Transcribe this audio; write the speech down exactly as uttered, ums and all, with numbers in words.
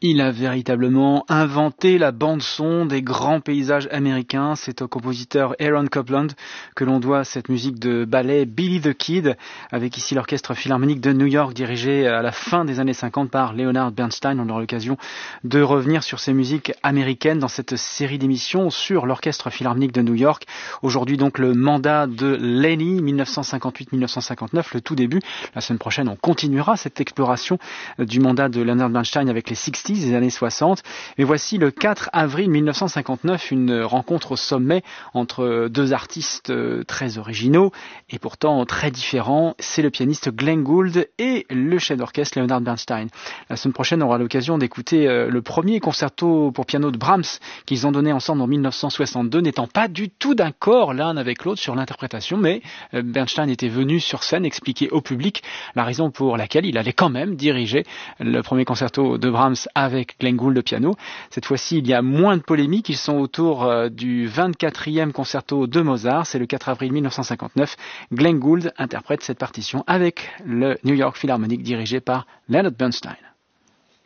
Il a véritablement inventé la bande-son des grands paysages américains. C'est au compositeur Aaron Copland que l'on doit cette musique de ballet Billy the Kid, avec ici l'Orchestre Philharmonique de New York, dirigé à la fin des années cinquante par Leonard Bernstein. On aura l'occasion de revenir sur ces musiques américaines dans cette série d'émissions sur l'Orchestre Philharmonique de New York. Aujourd'hui donc le mandat de Lenny, mille neuf cent cinquante-huit à mille neuf cent cinquante-neuf, le tout début. La semaine prochaine, on continuera cette exploration du mandat de Leonard Bernstein avec les sixties, des années soixante. Et voici le quatre avril mille neuf cent cinquante-neuf, une rencontre au sommet entre deux artistes très originaux et pourtant très différents. C'est le pianiste Glenn Gould et le chef d'orchestre Leonard Bernstein. La semaine prochaine, on aura l'occasion d'écouter le premier concerto pour piano de Brahms qu'ils ont donné ensemble en mille neuf cent soixante-deux, n'étant pas du tout d'accord l'un avec l'autre sur l'interprétation, mais Bernstein était venu sur scène expliquer au public la raison pour laquelle il allait quand même diriger le premier concerto de Brahms avec Glenn Gould au piano. Cette fois-ci, il y a moins de polémiques. Ils sont autour euh, du vingt-quatrième concerto de Mozart. C'est le quatre avril mille neuf cent cinquante-neuf. Glenn Gould interprète cette partition avec le New York Philharmonic dirigé par Leonard Bernstein.